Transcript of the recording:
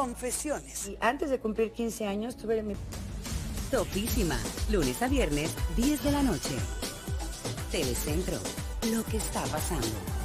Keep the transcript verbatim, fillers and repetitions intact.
confesiones. Y antes de cumplir quince años tuve mi... Topísima, lunes a viernes, diez de la noche. Telecentro, lo que está pasando.